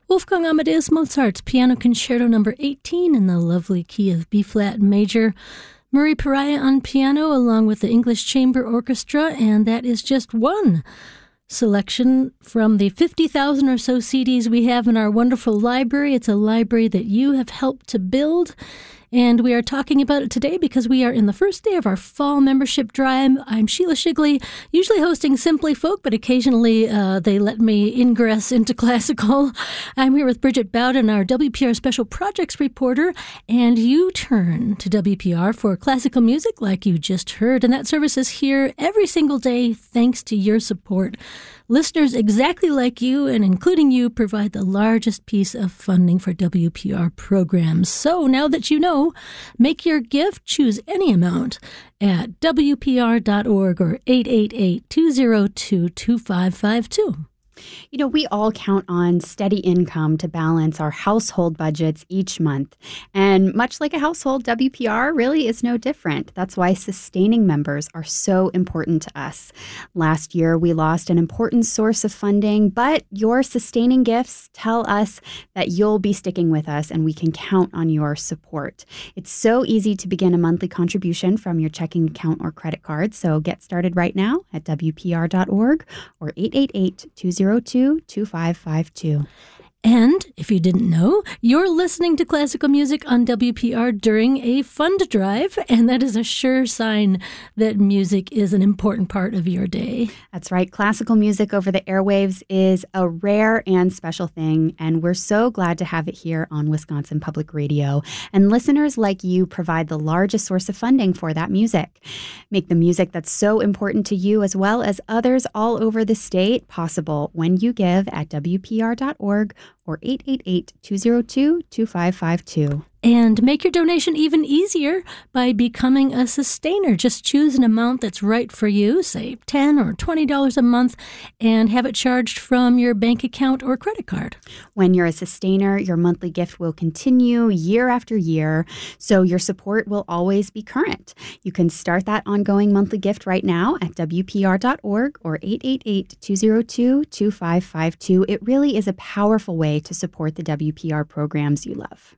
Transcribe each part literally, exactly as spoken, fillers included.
Wolfgang Amadeus Mozart's Piano Concerto number eighteen in the lovely key of B-flat major. Murray Pariah on piano along with the English Chamber Orchestra, and that is just one selection from the fifty thousand or so C Ds we have in our wonderful library. It's a library that you have helped to build, and we are talking about it today because we are in the first day of our fall membership drive. I'm Sheila Shigley, usually hosting Simply Folk, but occasionally uh, they let me ingress into classical. I'm here with Bridget Bowden, our W P R Special Projects reporter, and you turn to W P R for classical music like you just heard, and that service is here every single day thanks to your support. Listeners exactly like you, and including you, provide the largest piece of funding for W P R programs. So now that you know, make your gift, choose any amount at W P R dot org or eight eight eight, two zero two, two five five two. You know, we all count on steady income to balance our household budgets each month. And much like a household, W P R really is no different. That's why sustaining members are so important to us. Last year, we lost an important source of funding, but your sustaining gifts tell us that you'll be sticking with us and we can count on your support. It's so easy to begin a monthly contribution from your checking account or credit card. So get started right now at W P R dot org or eight eight eight, two zero two, two five five two. And if you didn't know, you're listening to classical music on W P R during a fund drive, and that is a sure sign that music is an important part of your day. That's right. Classical music over the airwaves is a rare and special thing, and we're so glad to have it here on Wisconsin Public Radio. And listeners like you provide the largest source of funding for that music. Make the music that's so important to you as well as others all over the state possible when you give at W P R dot org or eight eight eight, two zero two, two five five two. And make your donation even easier by becoming a sustainer. Just choose an amount that's right for you, say ten dollars or twenty dollars a month, and have it charged from your bank account or credit card. When you're a sustainer, your monthly gift will continue year after year, so your support will always be current. You can start that ongoing monthly gift right now at W P R dot org or eight eight eight, two zero two, two five five two. It really is a powerful way to support the W P R programs you love.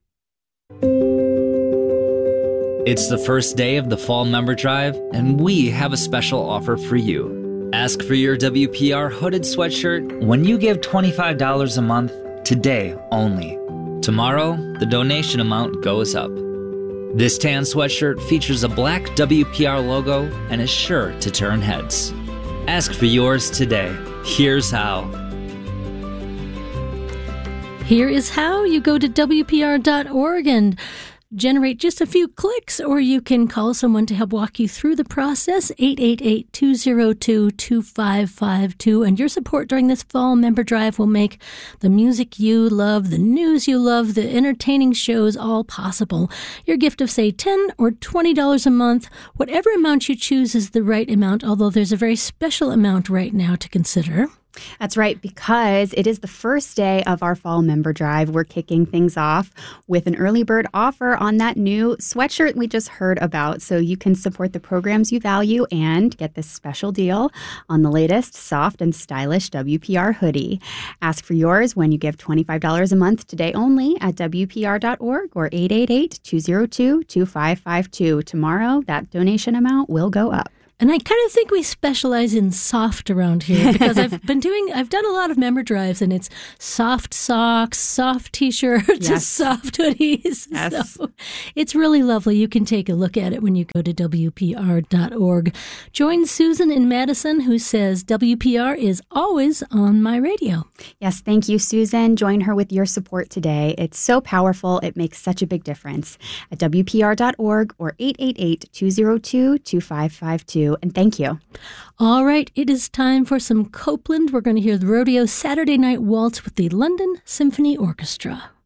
It's the first day of the Fall Member Drive, and we have a special offer for you. Ask for your W P R hooded sweatshirt when you give twenty-five dollars a month, today only. Tomorrow, the donation amount goes up. This tan sweatshirt features a black W P R logo and is sure to turn heads. Ask for yours today. Here's how. Here is how. You go to W P R dot org and generate just a few clicks, or you can call someone to help walk you through the process, eight eight eight, two zero two, two five five two. And your support during this fall member drive will make the music you love, the news you love, the entertaining shows all possible. Your gift of, say, ten dollars or twenty dollars a month, whatever amount you choose is the right amount, although there's a very special amount right now to consider. That's right, because it is the first day of our fall member drive. We're kicking things off with an early bird offer on that new sweatshirt we just heard about. So you can support the programs you value and get this special deal on the latest soft and stylish W P R hoodie. Ask for yours when you give twenty-five dollars a month today only at W P R dot org or eight eight eight, two zero two, two five five two. Tomorrow, that donation amount will go up. And I kind of think we specialize in soft around here because I've been doing, I've done a lot of member drives, and it's soft socks, soft T-shirts, yes. soft hoodies. Yes. So it's really lovely. You can take a look at it when you go to W P R dot org. Join Susan in Madison, who says W P R is always on my radio. Yes, thank you, Susan. Join her with your support today. It's so powerful. It makes such a big difference. At W P R dot org or eight eight eight, two zero two, two five five two. And thank you. All right, it is time for some Copland. We're going to hear the Rodeo Saturday Night Waltz with the London Symphony Orchestra.